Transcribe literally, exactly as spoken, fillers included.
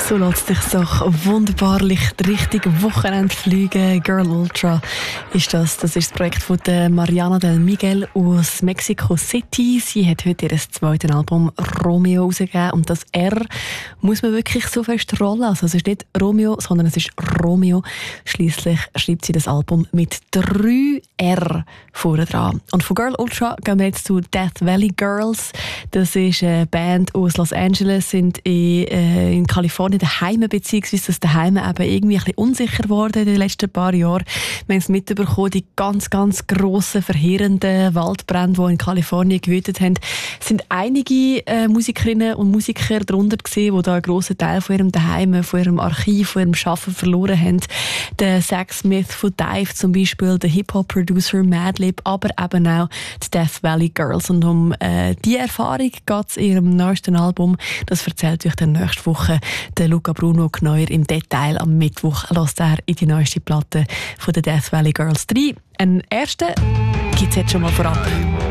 So lässt sich doch wunderbar Richtung Wochenende fliegen. Girl Ultra ist das. Das ist das Projekt von der Mariana del Miguel aus Mexico City. Sie hat heute ihr zweites Album Romeo rausgegeben. Und das R muss man wirklich so fest rollen. Also es ist nicht Romeo, sondern es ist Romeo. Schliesslich schreibt sie das Album mit drei R vorne dran. Und von Girl Ultra gehen wir jetzt zu Death Valley Girls. Das ist eine Band aus Los Angeles, sind in, äh, in Kalifornien daheim, beziehungsweise das daheim eben irgendwie ein bisschen unsicher geworden in den letzten paar Jahren. Wir haben es mitbekommen, die ganz, ganz grossen, verheerenden Waldbrände, die in Kalifornien gewütet haben. Es sind einige äh, Musikerinnen und Musiker darunter gewesen, die da einen grossen Teil von ihrem Daheim, von ihrem Archiv, von ihrem Schaffen verloren haben. Der Zach Smith von Dive zum Beispiel, der Hip-Hop-Producer Madlib, aber eben auch die Death Valley Girls. Und um äh, diese Erfahrung geht es in ihrem neuesten Album. Das erzählt euch dann nächste Woche der Luca Bruno Gneuer im Detail. Am Mittwoch lässt er in die neueste Platte von der Death Valley Girls rein. Einen ersten gibt es jetzt schon mal vorab.